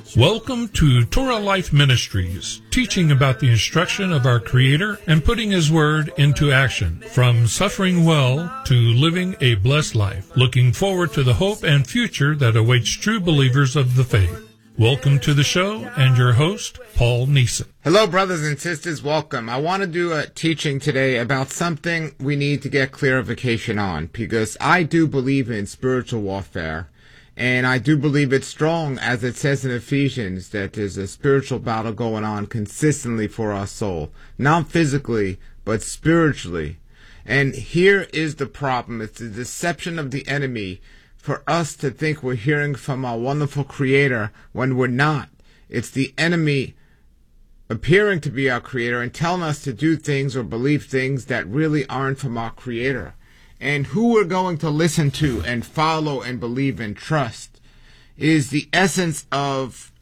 Welcome to Torah Life Ministries, teaching about the instruction of our Creator and putting His Word into action, from suffering well to living a blessed life, looking forward to the hope and future that awaits true believers of the faith. Welcome to the show, and your host, Paul Neeson. Hello, brothers and sisters. Welcome. I want to do a teaching today about something we need to get clarification on, because I do believe in spiritual warfare. And I do believe it's strong, as it says in Ephesians, that there's a spiritual battle going on consistently for our soul. Not physically, but spiritually. And here is the problem. It's the deception of the enemy for us to think we're hearing from our wonderful Creator when we're not. It's the enemy appearing to be our Creator and telling us to do things or believe things that really aren't from our Creator. And who we're going to listen to and follow and believe and trust is the essence of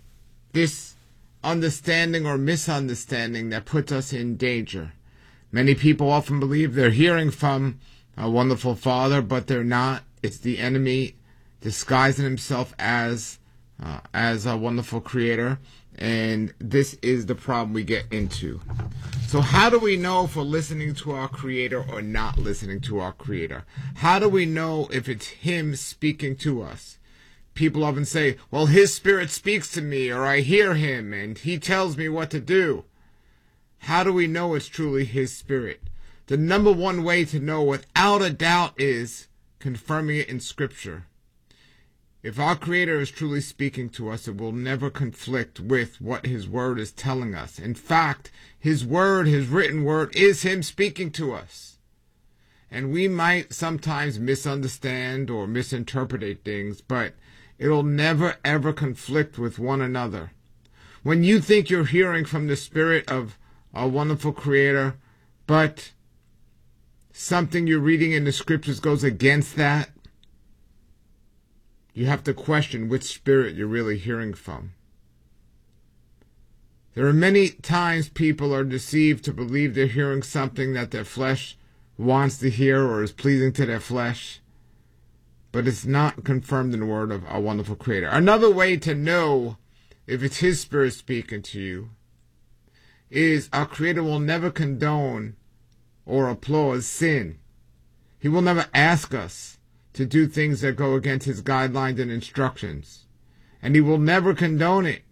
this understanding or misunderstanding that puts us in danger. Many people often believe they're hearing from a wonderful Father, but they're not. It's the enemy disguising himself as a wonderful Creator. And this is the problem we get into. So how do we know if we're listening to our Creator or not listening to our Creator? How do we know if it's Him speaking to us? People often say, well, His Spirit speaks to me, or I hear Him, and He tells me what to do. How do we know it's truly His Spirit? The number one way to know without a doubt is confirming it in Scripture. If our Creator is truly speaking to us, it will never conflict with what His Word is telling us. In fact, His Word, His written Word, is Him speaking to us. And we might sometimes misunderstand or misinterpret things, but it'll never ever conflict with one another. When you think you're hearing from the Spirit of our wonderful Creator, but something you're reading in the Scriptures goes against that, you have to question which spirit you're really hearing from. There are many times people are deceived to believe they're hearing something that their flesh wants to hear or is pleasing to their flesh, but it's not confirmed in the Word of our wonderful Creator. Another way to know if it's His Spirit speaking to you is our Creator will never condone or applaud sin. He will never ask us to do things that go against His guidelines and instructions. And He will never condone it.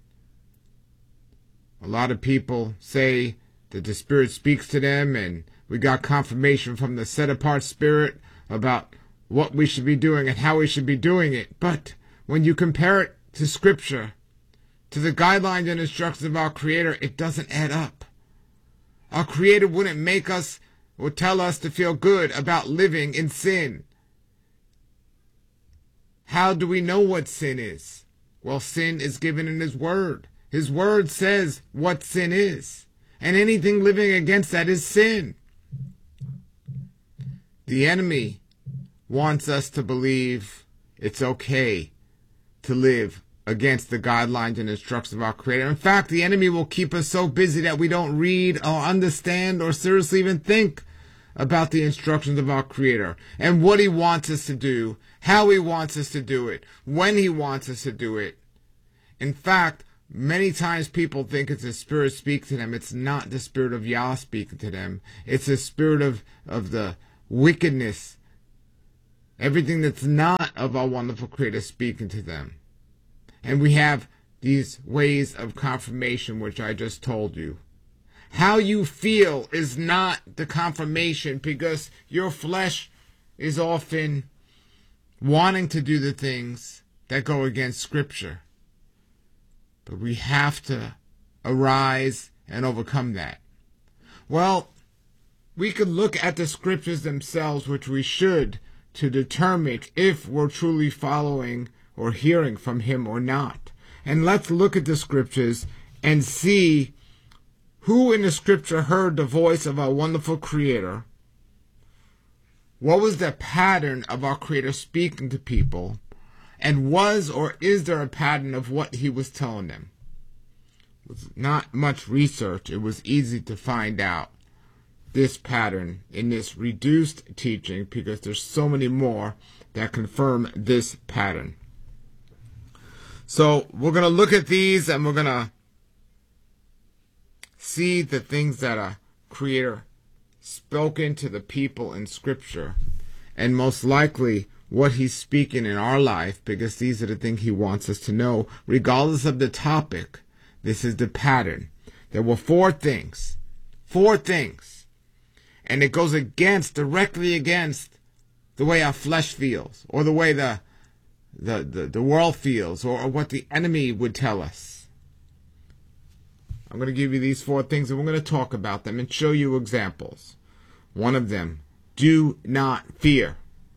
A lot of people say that the Spirit speaks to them, and we got confirmation from the set-apart Spirit about what we should be doing and how we should be doing it. But when you compare it to Scripture, to the guidelines and instructions of our Creator, it doesn't add up. Our Creator wouldn't make us or tell us to feel good about living in sin. How do we know what sin is? Well, sin is given in His Word. His Word says what sin is. And anything living against that is sin. The enemy wants us to believe it's okay to live against the guidelines and instructions of our Creator. In fact, the enemy will keep us so busy that we don't read or understand or seriously even think about the instructions of our Creator and what He wants us to do, how He wants us to do it, when He wants us to do it. In fact, many times people think it's the Spirit speaking to them. It's not the Spirit of Yah speaking to them. It's the spirit of the wickedness, everything that's not of our wonderful Creator speaking to them. And we have these ways of confirmation, which I just told you. How you feel is not the confirmation, because your flesh is often wanting to do the things that go against Scripture. But we have to arise and overcome that. Well, we could look at the Scriptures themselves, which we should, to determine if we're truly following or hearing from Him or not. And let's look at the Scriptures and see who in the Scripture heard the voice of our wonderful Creator. What was the pattern of our Creator speaking to people? And was or is there a pattern of what He was telling them? It was not much research. It was easy to find out this pattern in this reduced teaching, because there's so many more that confirm this pattern. So we're going to look at these and we're going to see the things that a creator spoken to the people in Scripture, and most likely what he's speaking in our life, because these are the things he wants us to know, regardless of the topic. This is the pattern. There were four things, and it goes directly against the way our flesh feels, or the way the world feels, or what the enemy would tell us. I'm going to give you these four things, and we're going to talk about them and show you examples. One of them, do not fear.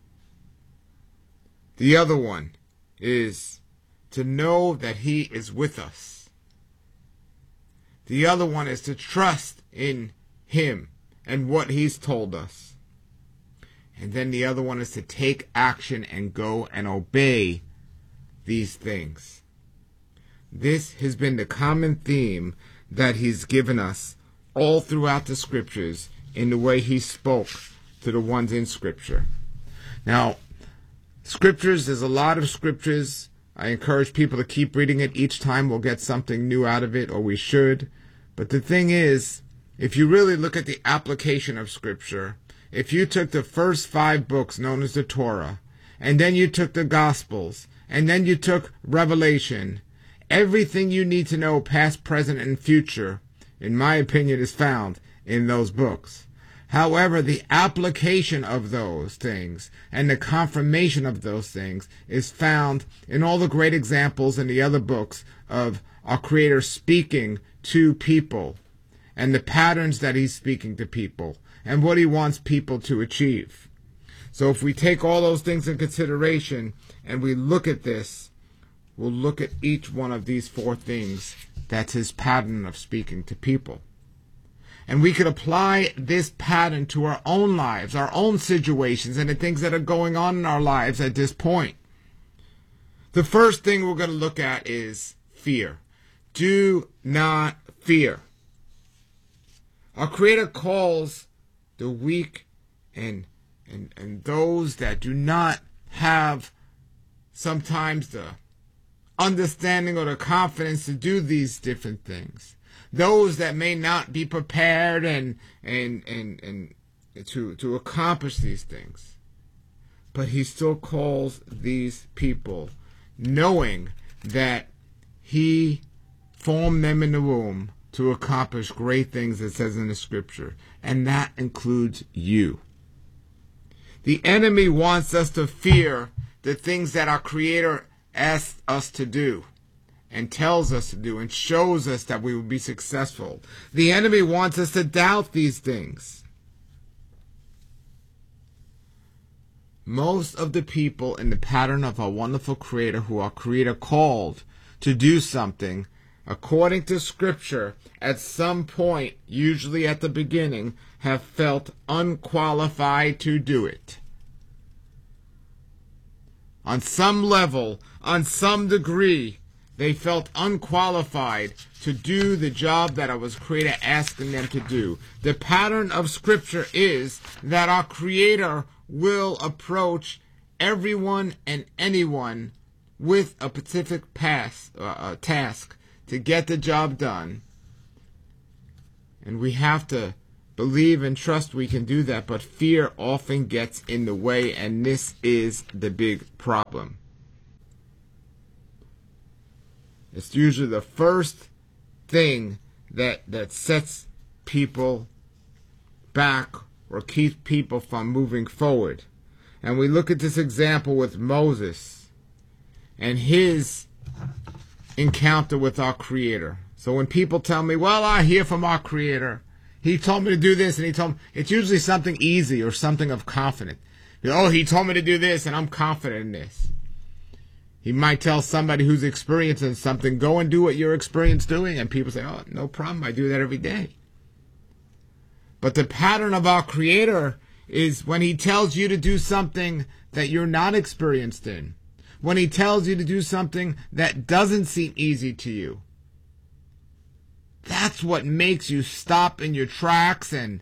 The other one is to know that he is with us. The other one is to trust in him and what he's told us. And then the other one is to take action and go and obey these things. This has been the common theme that he's given us all throughout the Scriptures in the way he spoke to the ones in Scripture. Now, Scriptures, there's a lot of Scriptures. I encourage people to keep reading it. Each time we'll get something new out of it, or we should. But the thing is, if you really look at the application of Scripture, if you took the first 5 books known as the Torah, and then you took the Gospels, and then you took Revelation, everything you need to know, past, present, and future, in my opinion, is found in those books. However, the application of those things and the confirmation of those things is found in all the great examples in the other books of our Creator speaking to people, and the patterns that he's speaking to people, and what he wants people to achieve. So if we take all those things in consideration and we look at this, we'll look at each one of these 4 things. That's his pattern of speaking to people. And we could apply this pattern to our own lives, our own situations, and the things that are going on in our lives at this point. The first thing we're going to look at is fear. Do not fear. Our Creator calls the weak and those that do not have sometimes the understanding or the confidence to do these different things. Those that may not be prepared and to accomplish these things. But he still calls these people, knowing that he formed them in the womb to accomplish great things, it says in the Scripture. And that includes you. The enemy wants us to fear the things that our Creator asks us to do, and tells us to do, and shows us that we will be successful. The enemy wants us to doubt these things. Most of the people in the pattern of our wonderful Creator, who our Creator called to do something, according to Scripture, at some point, usually at the beginning, have felt unqualified to do it. On some level, on some degree, they felt unqualified to do the job that I was Creator asking them to do. The pattern of Scripture is that our Creator will approach everyone and anyone with a specific task to get the job done. And we have to believe and trust we can do that, but fear often gets in the way, and this is the big problem. It's usually the first thing that sets people back or keeps people from moving forward. And we look at this example with Moses and his encounter with our Creator. So when people tell me, well, I hear from our Creator, he told me to do this, and he told me, it's usually something easy or something of confidence. Oh, he told me to do this, and I'm confident in this. He might tell somebody who's experiencing something, go and do what you're experienced doing, and people say, oh, no problem, I do that every day. But the pattern of our Creator is when he tells you to do something that you're not experienced in, when he tells you to do something that doesn't seem easy to you. That's what makes you stop in your tracks and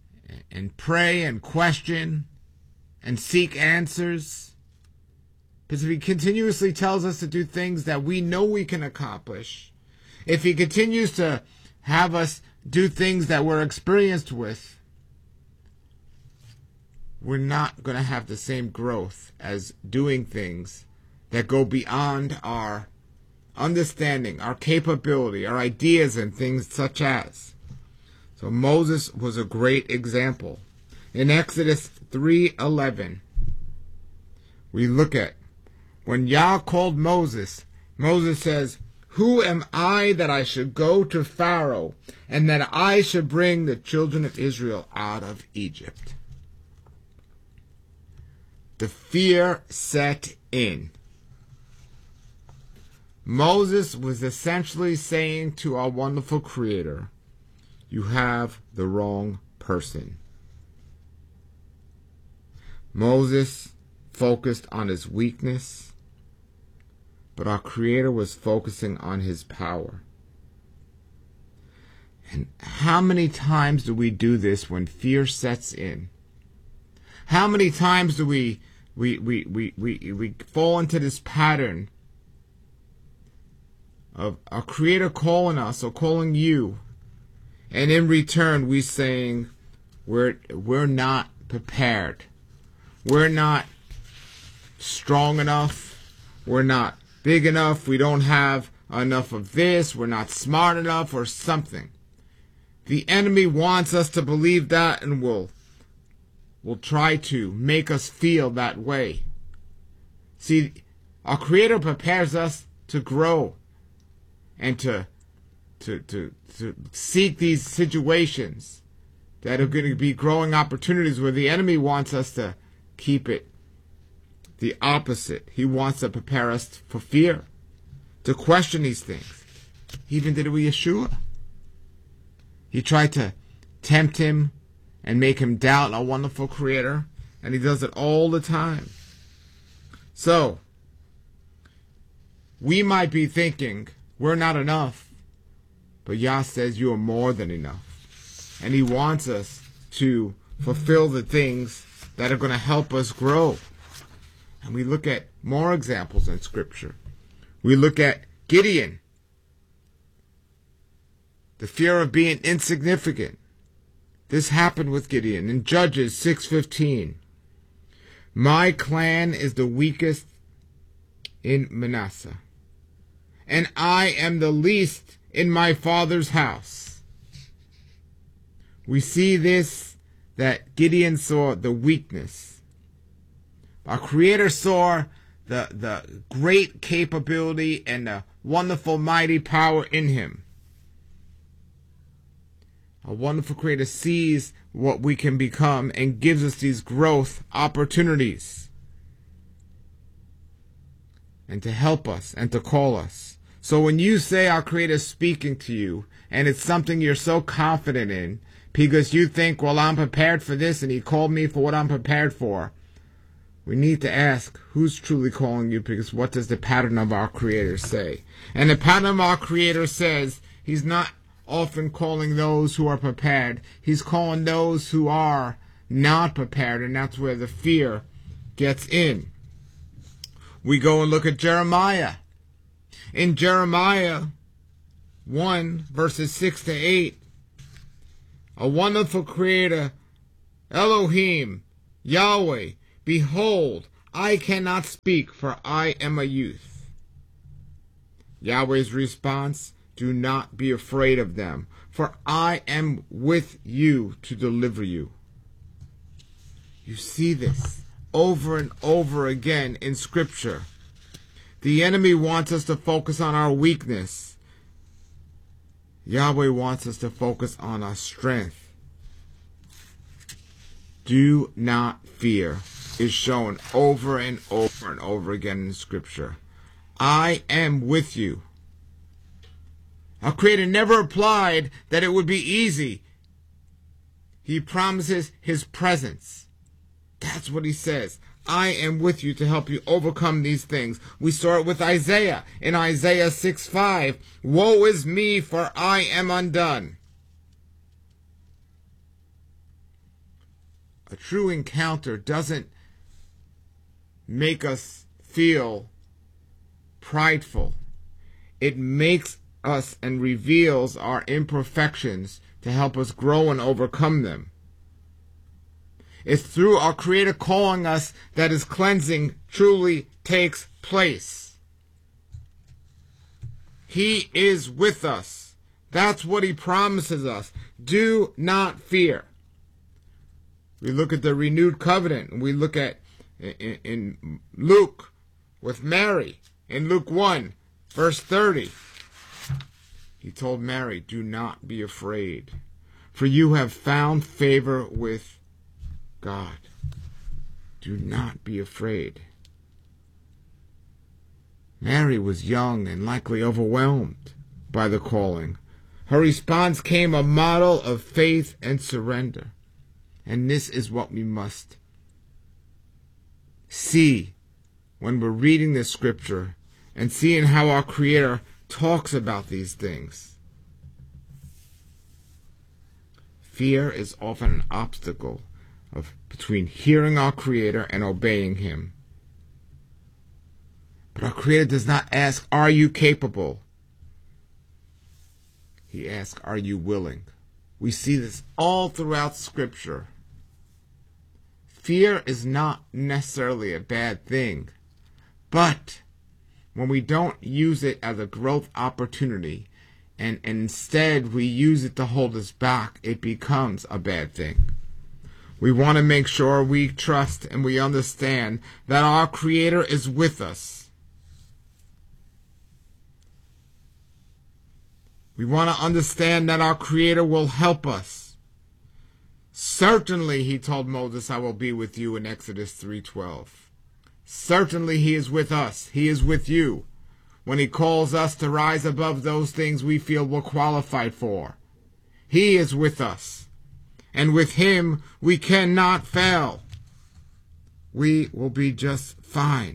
pray and question and seek answers. Because if he continuously tells us to do things that we know we can accomplish, if he continues to have us do things that we're experienced with, we're not going to have the same growth as doing things that go beyond our understanding, our capability, our ideas, and things such as. So Moses was a great example. In Exodus 3:11, we look at when Yah called Moses, Moses says, "Who am I that I should go to Pharaoh, and that I should bring the children of Israel out of Egypt?" The fear set in. Moses was essentially saying to our wonderful Creator, "You have the wrong person." Moses focused on his weakness, but our Creator was focusing on his power. And how many times do we do this when fear sets in? How many times do we fall into this pattern of our Creator calling us or calling you, and in return we saying we're not prepared, we're not strong enough, we're not big enough, we don't have enough of this, we're not smart enough, or something. The enemy wants us to believe that and will try to make us feel that way. See, our Creator prepares us to grow and to seek these situations that are going to be growing opportunities, where the enemy wants us to keep it the opposite. He wants to prepare us for fear, to question these things. He even did it with Yeshua. He tried to tempt him and make him doubt our wonderful Creator, and he does it all the time. So, we might be thinking we're not enough, but Yah says you are more than enough. And he wants us to fulfill the things that are going to help us grow. And we look at more examples in Scripture. We look at Gideon. The fear of being insignificant. This happened with Gideon in Judges 6:15. "My clan is the weakest in Manasseh, and I am the least in my father's house." We see this, that Gideon saw the weakness. Our Creator saw the great capability and the wonderful mighty power in him. Our wonderful Creator sees what we can become and gives us these growth opportunities, and to help us and to call us. So when you say our Creator is speaking to you, and it's something you're so confident in, because you think, well, I'm prepared for this, and he called me for what I'm prepared for, we need to ask, who's truly calling you? Because what does the pattern of our Creator say? And the pattern of our Creator says he's not often calling those who are prepared. He's calling those who are not prepared, and that's where the fear gets in. We go and look at Jeremiah. In Jeremiah 1, verses 6 to 8, a wonderful Creator, Elohim, Yahweh, behold, I cannot speak, for I am a youth. Yahweh's response, do not be afraid of them, for I am with you to deliver you. You see this over and over again in Scripture. The enemy wants us to focus on our weakness. Yahweh wants us to focus on our strength. Do not fear is shown over and over and over again in Scripture. I am with you. Our Creator never implied that it would be easy. He promises his presence. That's what he says. I am with you to help you overcome these things. We saw it with Isaiah in Isaiah 6:5. Woe is me, for I am undone. A true encounter doesn't make us feel prideful. It makes us and reveals our imperfections to help us grow and overcome them. It's through our Creator calling us that His cleansing truly takes place. He is with us. That's what He promises us. Do not fear. We look at the renewed covenant, and we look at in Luke with Mary. In Luke 1, verse 30, He told Mary, do not be afraid, for you have found favor with God. Do not be afraid. Mary was young and likely overwhelmed by the calling. Her response came a model of faith and surrender. And this is what we must see when we're reading this scripture and seeing how our Creator talks about these things. Fear is often an obstacle between hearing our Creator and obeying Him. But our Creator does not ask, are you capable? He asks, are you willing? We see this all throughout Scripture. Fear is not necessarily a bad thing, but when we don't use it as a growth opportunity and instead we use it to hold us back, it becomes a bad thing. We want to make sure we trust and we understand that our Creator is with us. We want to understand that our Creator will help us. Certainly, He told Moses, I will be with you in Exodus 3:12. Certainly, He is with us. He is with you when He calls us to rise above those things we feel we're qualified for. He is with us. And with Him, we cannot fail. We will be just fine.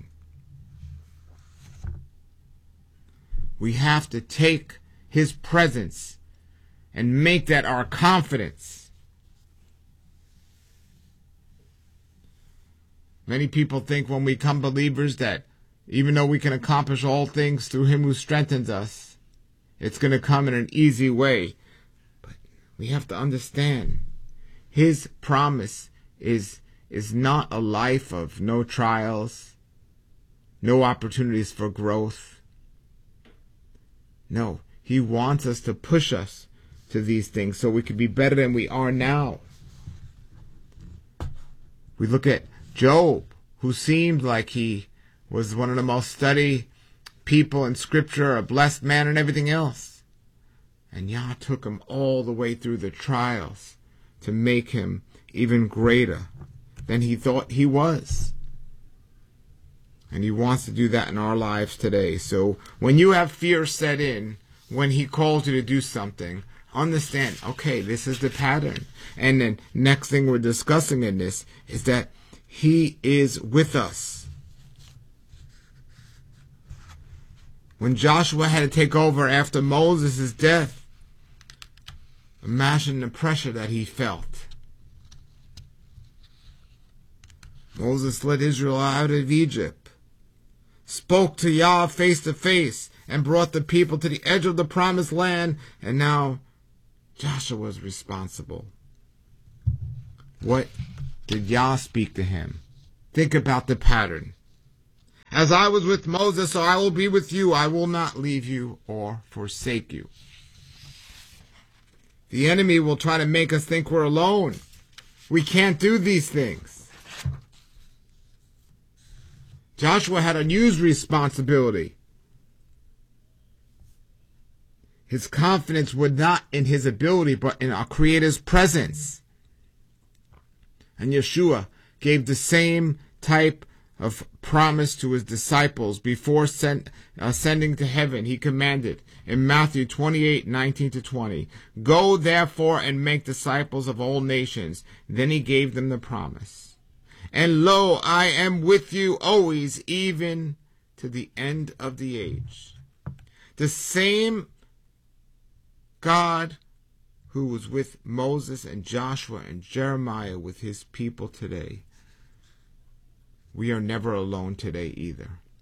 We have to take His presence and make that our confidence. Many people think when we become believers that even though we can accomplish all things through Him who strengthens us, it's going to come in an easy way. But we have to understand His promise is not a life of no trials, no opportunities for growth. No, He wants us to push us to these things so we can be better than we are now. We look at Job, who seemed like he was one of the most studied people in Scripture, a blessed man and everything else. And Yah took him all the way through the trials to make him even greater than he thought he was. And He wants to do that in our lives today. So when you have fear set in, when He calls you to do something, understand, okay, this is the pattern. And then next thing we're discussing in this is that He is with us. When Joshua had to take over after Moses' death, imagine the pressure that he felt. Moses led Israel out of Egypt, spoke to Yah face to face, and brought the people to the edge of the promised land, and now Joshua was responsible. What did Yah speak to him? Think about the pattern. As I was with Moses, so I will be with you. I will not leave you or forsake you. The enemy will try to make us think we're alone. We can't do these things. Joshua had a huge responsibility. His confidence was not in his ability, but in our Creator's presence. And Yeshua gave the same type of promise to His disciples before ascending to heaven. He commanded in Matthew 28:19-20, "Go therefore and make disciples of all nations." Then He gave them the promise. "And lo, I am with you always, even to the end of the age." The same God who was with Moses and Joshua and Jeremiah with His people today. We are never alone today either.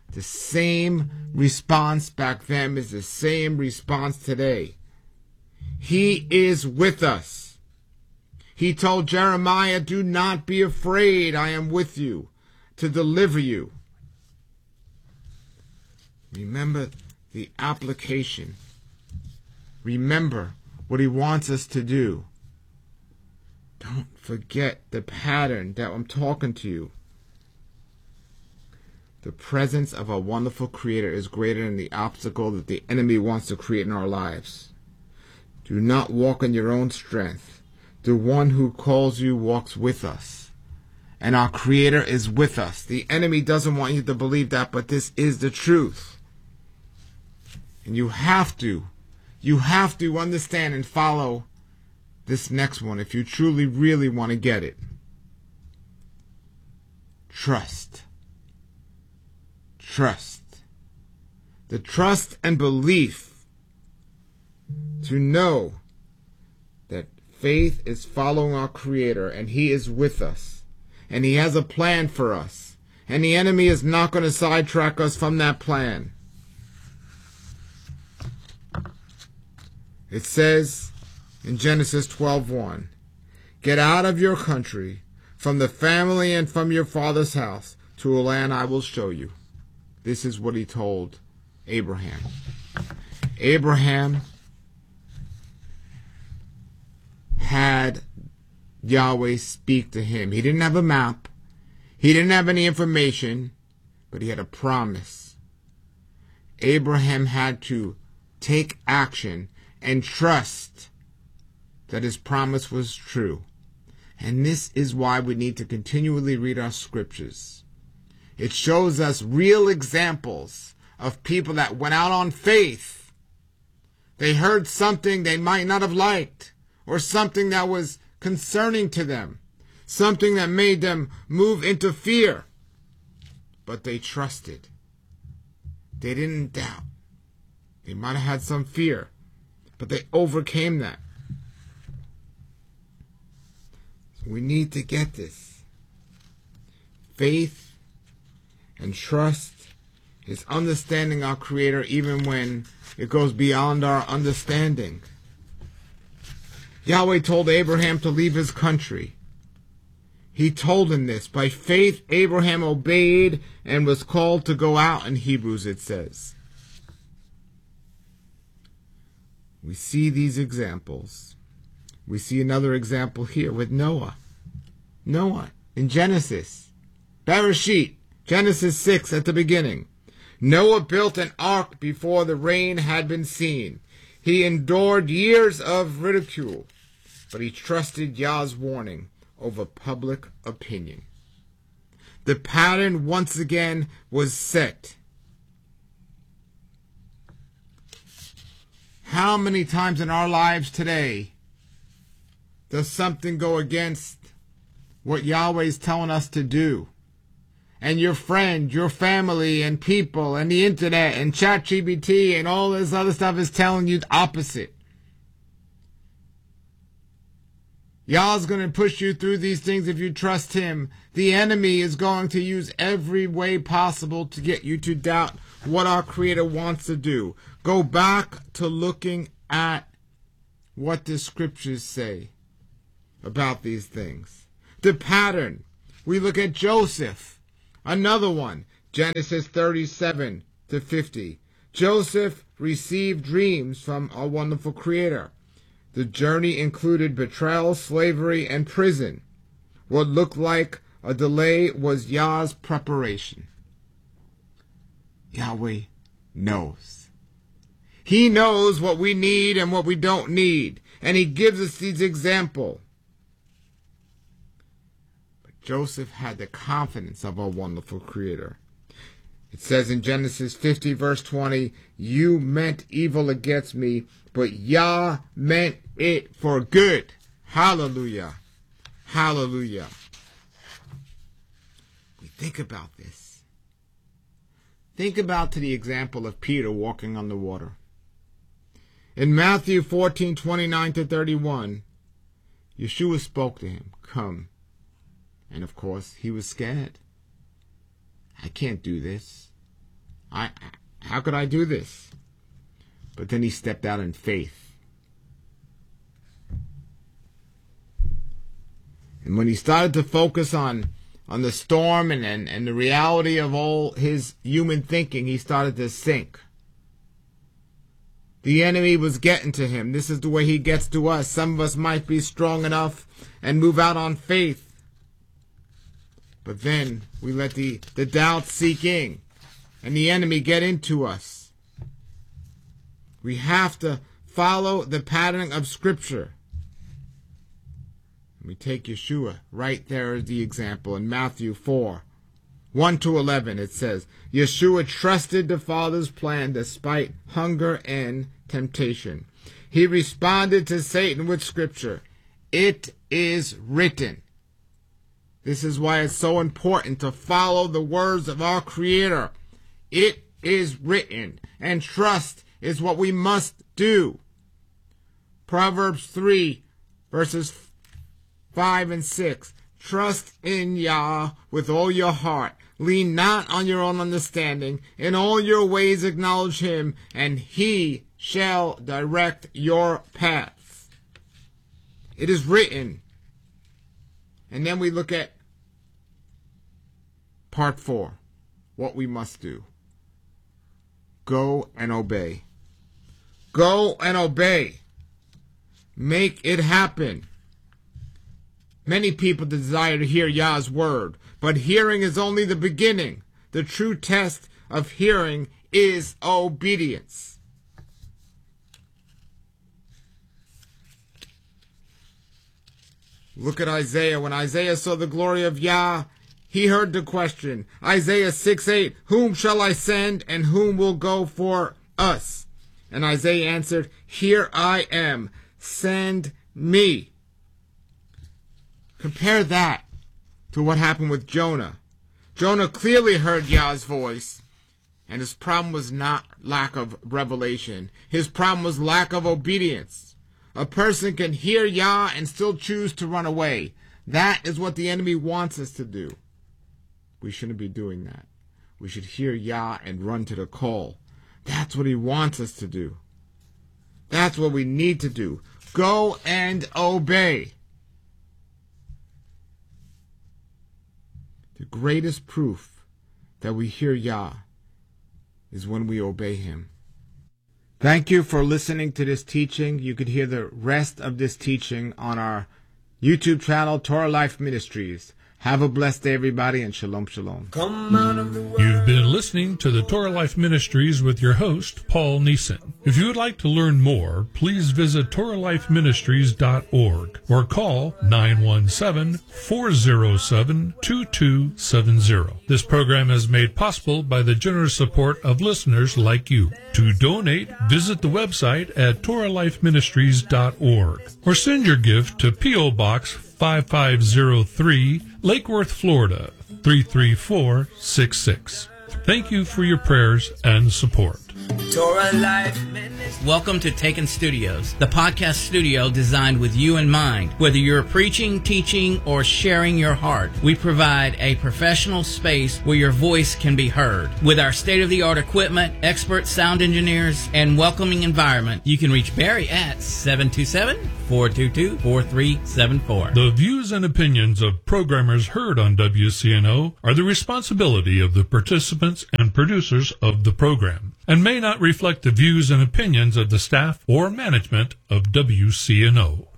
The same response back then is the same response today. He is with us. He told Jeremiah, do not be afraid. I am with you to deliver you. Remember the application. Remember what he wants us to do. Don't forget the pattern that I'm talking to you. The presence of a wonderful Creator is greater than the obstacle that the enemy wants to create in our lives. Do not walk in your own strength. The one who calls you walks with us. And our Creator is with us. The enemy doesn't want you to believe that, but this is the truth. And you have to understand and follow this next one if you truly, really want to get it. Trust. Trust. The trust and belief to know that faith is following our Creator and He is with us and He has a plan for us and the enemy is not going to sidetrack us from that plan. It says in Genesis 12:1, get out of your country, from the family and from your father's house, to a land I will show you. This is what he told Abraham. Abraham had Yahweh speak to him. He didn't have a map. He didn't have any information, but he had a promise. Abraham had to take action and trust that his promise was true. And this is why we need to continually read our scriptures. It shows us real examples of people that went out on faith. They heard something they might not have liked, or something that was concerning to them, something that made them move into fear. But they trusted. They didn't doubt. They might have had some fear, but they overcame that. So we need to get this. Faith and trust is understanding our Creator even when it goes beyond our understanding. Yahweh told Abraham to leave his country. He told him this. By faith, Abraham obeyed and was called to go out, in Hebrews it says. We see these examples. We see another example here with Noah. Noah in Genesis. Bereshit. Genesis 6 at the beginning. Noah built an ark before the rain had been seen. He endured years of ridicule, but he trusted Yah's warning over public opinion. The pattern once again was set. How many times in our lives today does something go against what Yahweh is telling us to do? And your friend, your family, and people, and the internet, and ChatGPT, and all this other stuff is telling you the opposite. Yah's going to push you through these things if you trust Him. The enemy is going to use every way possible to get you to doubt what our Creator wants to do. Go back to looking at what the scriptures say about these things. The pattern. We look at Joseph. Another one, Genesis 37 to 50. Joseph received dreams from our wonderful Creator. The journey included betrayal, slavery, and prison. What looked like a delay was Yah's preparation. Yahweh knows. He knows what we need and what we don't need. And He gives us these examples. Joseph had the confidence of our wonderful Creator. It says in Genesis 50 verse 20, you meant evil against me, but Yah meant it for good. Hallelujah. Hallelujah. We think about this. Think about the example of Peter walking on the water. In Matthew 14:29 to 31, Yeshua spoke to him, come. And of course, he was scared. I can't do this. How could I do this? But then he stepped out in faith. And when he started to focus on the storm and the reality of all his human thinking, he started to sink. The enemy was getting to him. This is the way he gets to us. Some of us might be strong enough and move out on faith. But then we let the doubt seek in and the enemy get into us. We have to follow the pattern of Scripture. We take Yeshua. Right there is the example. In Matthew 4, 1-11, it says, Yeshua trusted the Father's plan despite hunger and temptation. He responded to Satan with Scripture. It is written. This is why it's so important to follow the words of our Creator. It is written, and trust is what we must do. Proverbs 3, verses 5 and 6. Trust in Yah with all your heart. Lean not on your own understanding. In all your ways acknowledge Him, and He shall direct your paths. It is written. And then we look at part 4, what we must do. Go and obey. Go and obey. Make it happen. Many people desire to hear Yah's word, but hearing is only the beginning. The true test of hearing is obedience. Look at Isaiah. When Isaiah saw the glory of Yah, he heard the question. Isaiah 6:8, whom shall I send and whom will go for us? And Isaiah answered, here I am, send me. Compare that to what happened with Jonah. Jonah clearly heard Yah's voice, and his problem was not lack of revelation. His problem was lack of obedience. A person can hear Yah and still choose to run away. That is what the enemy wants us to do. We shouldn't be doing that. We should hear Yah and run to the call. That's what he wants us to do. That's what we need to do. Go and obey. The greatest proof that we hear Yah is when we obey Him. Thank you for listening to this teaching. You could hear the rest of this teaching on our YouTube channel, Torah Life Ministries. Have a blessed day, everybody, and shalom, shalom. You've been listening to the Torah Life Ministries with your host, Paul Neeson. If you would like to learn more, please visit TorahLifeMinistries.org or call 917-407-2270. This program is made possible by the generous support of listeners like you. To donate, visit the website at TorahLifeMinistries.org or send your gift to P.O. Box 5503, Lake Worth, Florida, 33466. Thank you for your prayers and support. Torah Life Ministries. Welcome to Taken Studios, the podcast studio designed with you in mind. Whether you're preaching, teaching, or sharing your heart, we provide a professional space where your voice can be heard. With our state-of-the-art equipment, expert sound engineers, and welcoming environment, you can reach Barry at 727-422-4374. The views and opinions of programmers heard on WCNO are the responsibility of the participants and producers of the program, and may not reflect the views and opinions of the staff or management of WCNO.